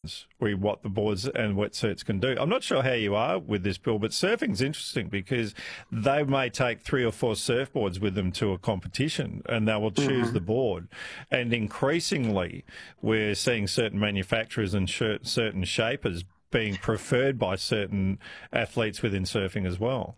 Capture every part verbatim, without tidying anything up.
with what the boards and wetsuits can do. I'm not sure how you are with this, Bill, but surfing's interesting because they may take three or four surfboards with them to a competition and they will choose mm-hmm. the board. And increasingly, we're seeing certain manufacturers and certain shapers being preferred by certain athletes within surfing as well.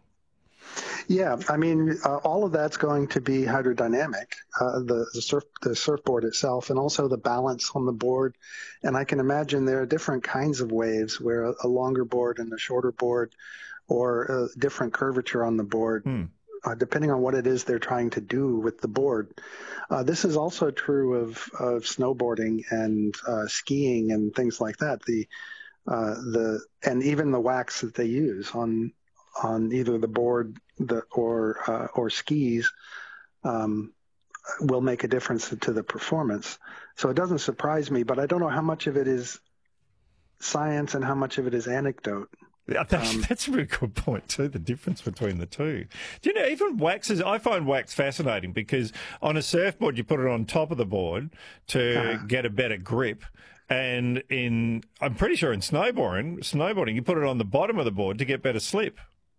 Yeah, I mean, uh, all of that's going to be hydrodynamic, uh, the, the, surf, the surfboard itself, and also the balance on the board. And I can imagine there are different kinds of waves where a, a longer board and a shorter board, or a different curvature on the board, hmm. uh, depending on what it is they're trying to do with the board. Uh, this is also true of, of snowboarding and uh, skiing and things like that. The uh, the and even the wax that they use on on either the board the, or uh, or skis um, will make a difference to the performance. So it doesn't surprise me, but I don't know how much of it is science and how much of it is anecdote. Yeah, that's, um, that's a really good point too, the difference between the two. Do you know, even waxes, I find wax fascinating because on a surfboard you put it on top of the board to uh, get a better grip. And in, I'm pretty sure in snowboarding, snowboarding, you put it on the bottom of the board to get better slip.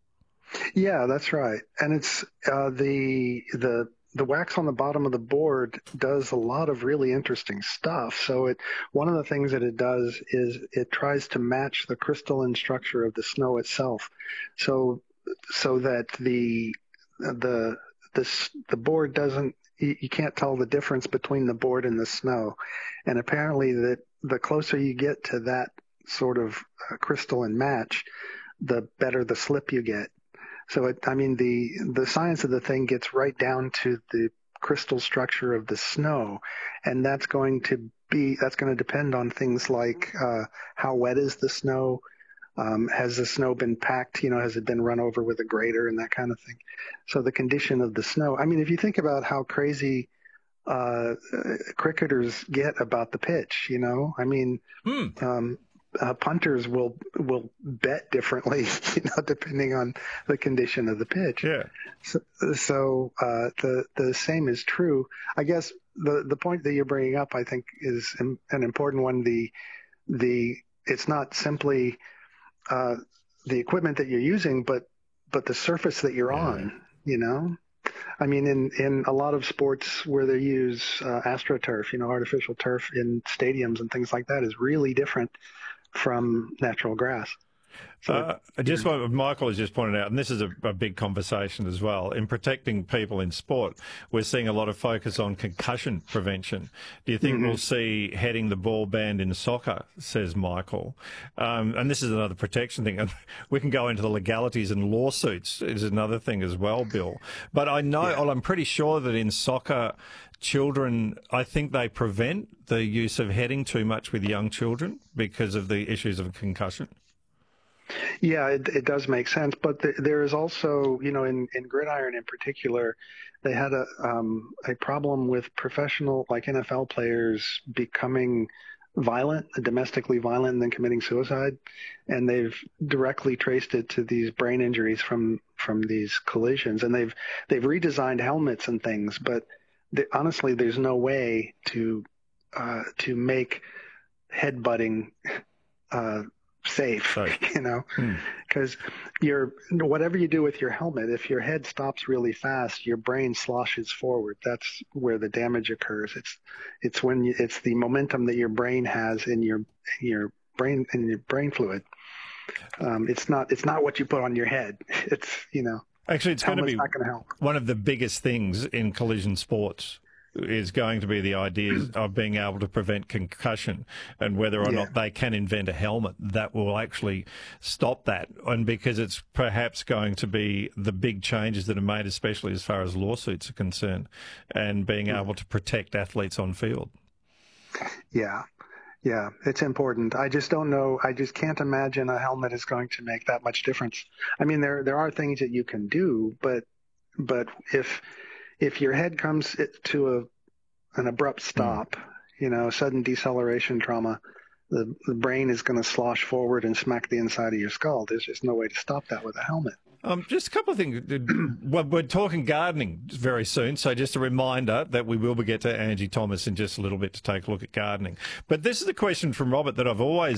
Yeah, that's right. And it's uh, the the the wax on the bottom of the board does a lot of really interesting stuff. So it one of the things that it does is it tries to match the crystalline structure of the snow itself, so so that the the the the board doesn't you, you can't tell the difference between the board and the snow. And apparently that the closer you get to that sort of uh, crystalline match, the better the slip you get. So, it, I mean, the the science of the thing gets right down to the crystal structure of the snow, and that's going to be that's going to depend on things like uh, how wet is the snow, um, has the snow been packed, you know, has it been run over with a grader and that kind of thing. So the condition of the snow. I mean, if you think about how crazy uh, cricketers get about the pitch, you know, I mean. Hmm. Um, Uh, punters will will bet differently, you know, depending on the condition of the pitch. Yeah. So, so uh, the the same is true. I guess the the point that you're bringing up, I think, is an important one. The the it's not simply uh, the equipment that you're using, but but the surface that you're yeah. on. You know. I mean, in, in a lot of sports where they use uh, AstroTurf, you know, artificial turf in stadiums and things like that is really different from natural grass. So, uh, just what Michael has just pointed out, and this is a, a big conversation as well, in protecting people in sport, we're seeing a lot of focus on concussion prevention. Do you think mm-hmm. we'll see heading the ball banned in soccer, says Michael? Um, and this is another protection thing. We can go into the legalities and lawsuits is another thing as well, Bill. But I know, yeah. well, I'm pretty sure that in soccer, children, I think they prevent the use of heading too much with young children because of the issues of concussion. Yeah, it, it does make sense. But the, there is also, you know, in, in gridiron in particular, they had a um, a problem with professional, like N F L players, becoming violent, domestically violent, and then committing suicide. And they've directly traced it to these brain injuries from from these collisions. And they've they've redesigned helmets and things. But the, honestly, there's no way to uh, to make headbutting uh, safe, right. you know, because hmm. you're whatever you do with your helmet, if your head stops really fast, your brain sloshes forward. That's where the damage occurs. It's it's when you, it's the momentum that your brain has in your in your brain in your brain fluid. Um, it's not it's not what you put on your head. It's you know. Actually, it's going to be not going to help. One of the biggest things in collision sports is going to be the idea of being able to prevent concussion and whether or yeah. not they can invent a helmet that will actually stop that. And because it's perhaps going to be the big changes that are made, especially as far as lawsuits are concerned, and being mm. able to protect athletes on field. Yeah. Yeah, it's important. I just don't know. I just can't imagine a helmet is going to make that much difference. I mean, there there are things that you can do, but but if if your head comes to a an abrupt stop, mm. you know, sudden deceleration trauma, the the brain is going to slosh forward and smack the inside of your skull. There's just no way to stop that with a helmet. Um, just a couple of things. Well, we're talking gardening very soon, so just a reminder that we will get to Angie Thomas in just a little bit to take a look at gardening. But this is a question from Robert that I've always